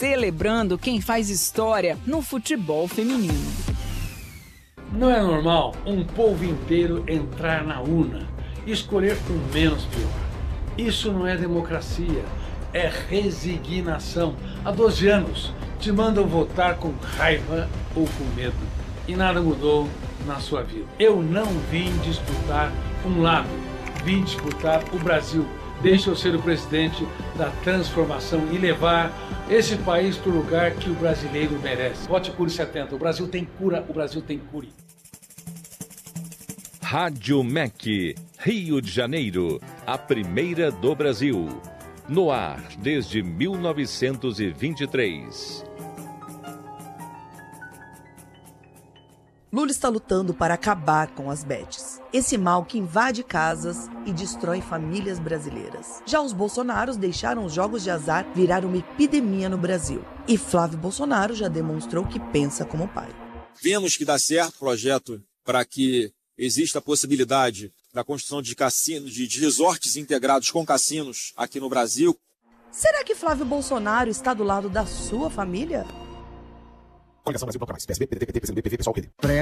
celebrando quem faz história no futebol feminino. Não é normal um povo inteiro entrar na urna e escolher o menos pior. Isso não é democracia, é resignação. Há 12 anos te mandam votar com raiva ou com medo e nada mudou na sua vida. Eu não vim disputar um lado, vim disputar o Brasil. Deixa eu ser o presidente da transformação e levar esse país para o lugar que o brasileiro merece. Vote Cure 70. O Brasil tem cura, o Brasil tem cure. Rádio MEC, Rio de Janeiro, a primeira do Brasil. No ar desde 1923. Lula está lutando para acabar com as bets. Esse mal que invade casas e destrói famílias brasileiras. Já os Bolsonaros deixaram os jogos de azar virar uma epidemia no Brasil. E Flávio Bolsonaro já demonstrou que pensa como pai. Vemos que dá certo o projeto para que exista a possibilidade da construção de cassinos, de resorts integrados com cassinos aqui no Brasil. Será que Flávio Bolsonaro está do lado da sua família? Coligação Brasil, PSB, PDT, PT, PCdoB, PV, PSOL, PD.